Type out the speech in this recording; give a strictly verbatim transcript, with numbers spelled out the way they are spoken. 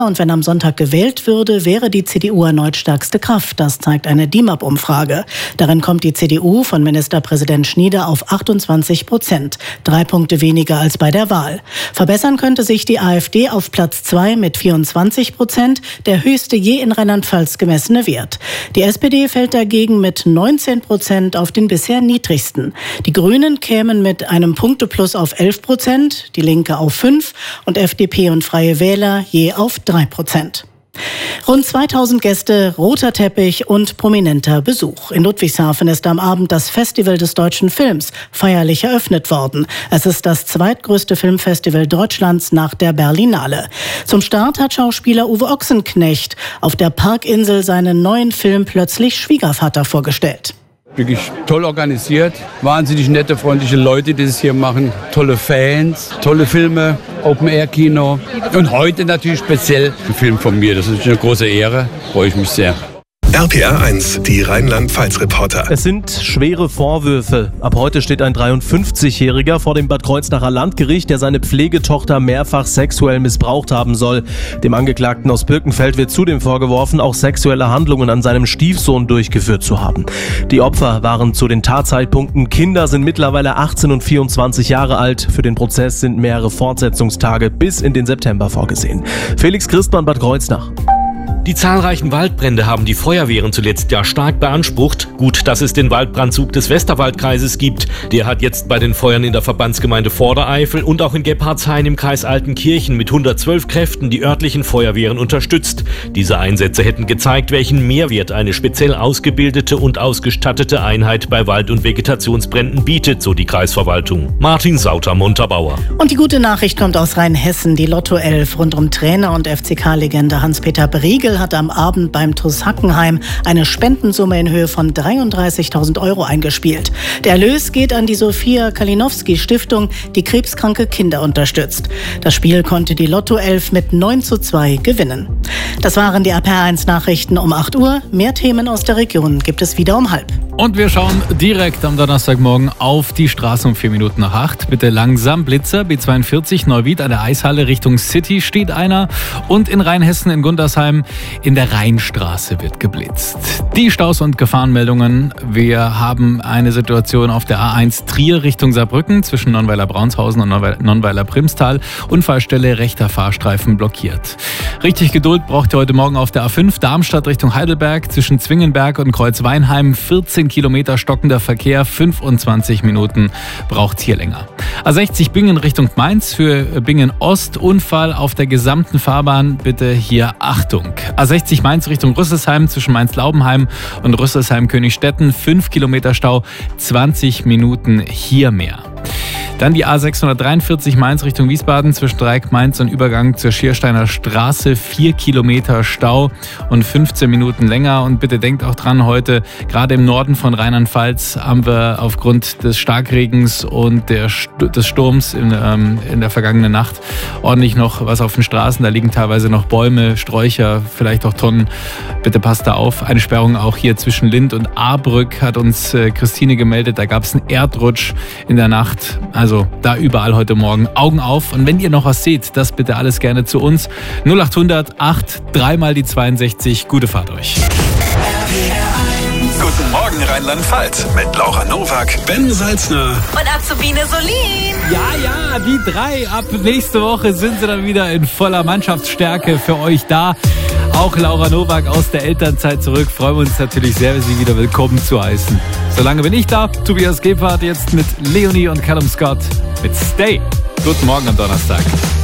Und wenn am Sonntag gewählt würde, wäre die C D U erneut stärkste Kraft. Das zeigt eine D I M A P-Umfrage. Darin kommt die C D U von Ministerpräsident Schnieder auf achtundzwanzig Prozent. Drei Punkte weniger als bei der Wahl. Verbessern könnte sich die AfD auf Platz zwei mit vierundzwanzig Prozent, der höchste je in Rheinland-Pfalz gemessene Wert. Die S P D fällt dagegen mit neunzehn Prozent auf den bisher niedrigsten. Die Grünen kämen mit einem Punkteplus auf elf Prozent, die Linke auf fünf und F D P und Freie Wähler je auf drei Prozent. Rund zweitausend Gäste, roter Teppich und prominenter Besuch. In Ludwigshafen ist am Abend das Festival des deutschen Films feierlich eröffnet worden. Es ist das zweitgrößte Filmfestival Deutschlands nach der Berlinale. Zum Start hat Schauspieler Uwe Ochsenknecht auf der Parkinsel seinen neuen Film Plötzlich Schwiegervater vorgestellt. Wirklich toll organisiert, wahnsinnig nette, freundliche Leute, die das hier machen, tolle Fans, tolle Filme, Open-Air-Kino und heute natürlich speziell ein Film von mir. Das ist eine große Ehre, freue ich mich sehr. R P R eins, die Rheinland-Pfalz-Reporter. Es sind schwere Vorwürfe. Ab heute steht ein dreiundfünfzigjähriger vor dem Bad Kreuznacher Landgericht, der seine Pflegetochter mehrfach sexuell missbraucht haben soll. Dem Angeklagten aus Birkenfeld wird zudem vorgeworfen, auch sexuelle Handlungen an seinem Stiefsohn durchgeführt zu haben. Die Opfer waren zu den Tatzeitpunkten Kinder, sind mittlerweile achtzehn und vierundzwanzig Jahre alt. Für den Prozess sind mehrere Fortsetzungstage bis in den September vorgesehen. Felix Christmann, Bad Kreuznach. Die zahlreichen Waldbrände haben die Feuerwehren zuletzt ja stark beansprucht. Gut, dass es den Waldbrandzug des Westerwaldkreises gibt. Der hat jetzt bei den Feuern in der Verbandsgemeinde Vordereifel und auch in Gebhardshain im Kreis Altenkirchen mit hundertzwölf Kräften die örtlichen Feuerwehren unterstützt. Diese Einsätze hätten gezeigt, welchen Mehrwert eine speziell ausgebildete und ausgestattete Einheit bei Wald- und Vegetationsbränden bietet, so die Kreisverwaltung. Martin Sauter-Montabaur. Und die gute Nachricht kommt aus Rheinhessen. Die Lotto elf rund um Trainer und F C K-Legende Hans-Peter Briegel hat am Abend beim T U S Hackenheim eine Spendensumme in Höhe von dreiunddreißigtausend Euro eingespielt. Der Erlös geht an die Sophia Kalinowski-Stiftung, die krebskranke Kinder unterstützt. Das Spiel konnte die Lotto elf mit neun zu zwei gewinnen. Das waren die R P R eins Nachrichten um acht Uhr. Mehr Themen aus der Region gibt es wieder um halb. Und wir schauen direkt am Donnerstagmorgen auf die Straße um vier Minuten nach acht. Bitte langsam, Blitzer, B zweiundvierzig Neuwied an der Eishalle Richtung City steht einer. Und in Rheinhessen in Gundersheim in der Rheinstraße wird geblitzt. Die Staus- und Gefahrenmeldungen. Wir haben eine Situation auf der A eins Trier Richtung Saarbrücken zwischen Nonnweiler-Braunshausen und Nonnweiler-Primstal. Unfallstelle, rechter Fahrstreifen blockiert. Richtig Geduld braucht ihr heute Morgen auf der A fünf Darmstadt Richtung Heidelberg zwischen Zwingenberg und Kreuzweinheim. vierzehn Kilometer stockender Verkehr, fünfundzwanzig Minuten braucht hier länger. A sechzig Bingen Richtung Mainz für Bingen Ost. Unfall auf der gesamten Fahrbahn. Bitte hier Achtung. A sechzig Mainz Richtung Rüsselsheim zwischen Mainz-Laubenheim und Rüsselsheim-Königstetten. fünf Kilometer Stau, zwanzig Minuten hier mehr. Dann die A sechshundertdreiundvierzig Mainz Richtung Wiesbaden zwischen Dreieck Mainz und Übergang zur Schiersteiner Straße. vier Kilometer Stau und fünfzehn Minuten länger. Und bitte denkt auch dran, heute gerade im Norden von Rheinland-Pfalz haben wir aufgrund des Starkregens und der, des Sturms in, ähm, in der vergangenen Nacht ordentlich noch was auf den Straßen. Da liegen teilweise noch Bäume, Sträucher, vielleicht auch Tonnen. Bitte passt da auf. Eine Sperrung auch hier zwischen Lind und Ahrbrück hat uns äh, Christine gemeldet. Da gab es einen Erdrutsch in der Nacht. Also da überall heute Morgen Augen auf. Und wenn ihr noch was seht, das bitte alles gerne zu uns. null achthundert acht, dreimal die zweiundsechzig. Gute Fahrt euch. Guten Morgen Rheinland-Pfalz mit Laura Nowak, Ben Salzner und Azubine Solin. Ja, ja, die drei. Ab nächste Woche sind sie dann wieder in voller Mannschaftsstärke für euch da. Auch Laura Nowak aus der Elternzeit zurück. Freuen wir uns natürlich sehr, Sie wieder willkommen zu heißen. Solange bin ich da. Tobias Gebhardt jetzt mit Leonie und Callum Scott mit Stay. Guten Morgen am Donnerstag.